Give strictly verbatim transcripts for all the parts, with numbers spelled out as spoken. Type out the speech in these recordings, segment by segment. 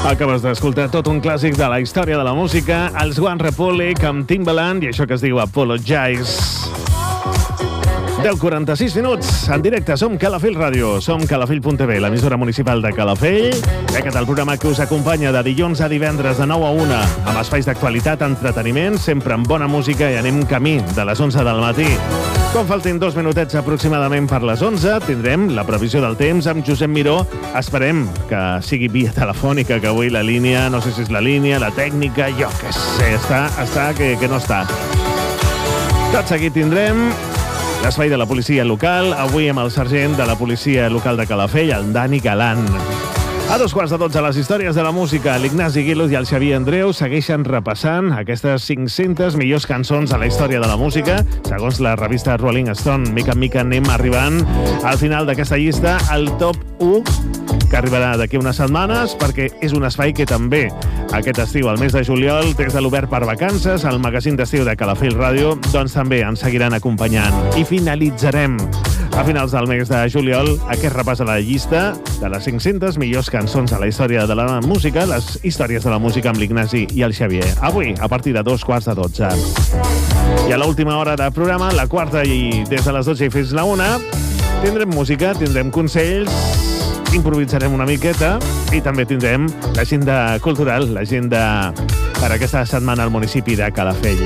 Acabes d'escoltar tot un clàssic de la història de la música, els One Republic amb Timbaland i això que es diu Apologize. deu quaranta-sis minuts, en directe, som Calafell Ràdio, som calafell punt t v, l'emissora municipal de Calafell, i aquest el programa que us acompanya de dilluns a divendres de nou a una, amb espais d'actualitat, entreteniment, sempre amb bona música i anem camí de les onze del matí. Com faltin dos minutets aproximadament per les onze, tindrem la previsió del temps amb Josep Miró. Esperem que sigui via telefònica, que avui la línia, no sé si és la línia, la tècnica, jo què sé, està, està que, que no està. Tot seguit tindrem l'espai de la policia local, avui amb el sergent de la policia local de Calafell, el Dani Galan. A dos quarts de dotze, les històries de la música. L'Ignasi Guiluz i el Xavier Andreu segueixen repassant aquestes cinc-centes millors cançons a la història de la música. Segons la revista Rolling Stone, mica en mica anem arribant al final d'aquesta llista, al top u, que arribarà d'aquí unes setmanes, perquè és un espai que també aquest estiu, al mes de juliol, des de l'Obert per Vacances, al magazín d'estiu de Calafell Ràdio, doncs també ens seguiran acompanyant. I finalitzarem a finals del mes de juliol aquest repàs a la llista de les cinc-centes millors cançons a la història de la música, les històries de la música amb l'Ignasi i el Xavier. Avui, a partir de dos quarts de dotze. I a l'última hora de programa, la quarta i des de les dotze i fins la una, tindrem música, tindrem consells, improvisarem una miqueta i també tindrem l'agenda cultural, l'agenda per aquesta setmana al municipi de Calafell.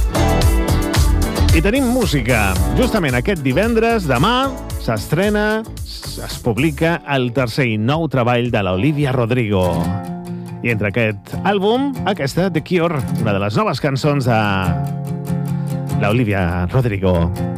I tenim música. Justament aquest divendres, demà, s'estrena, es publica el tercer i nou treball de l'Olivia Rodrigo. I entre aquest àlbum, aquesta, The Cure, una de les noves cançons de l'Olivia Rodrigo.